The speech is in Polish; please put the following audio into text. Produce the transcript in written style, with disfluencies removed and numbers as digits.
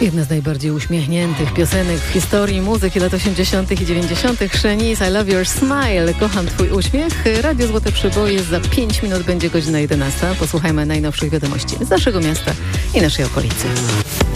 Jedna z najbardziej uśmiechniętych piosenek w historii muzyki lat 80. i 90. Shanice, I Love Your Smile. Kocham Twój uśmiech. Radio Złote Przyboje za 5 minut będzie godzina 11. Posłuchajmy najnowszych wiadomości z naszego miasta i naszej okolicy.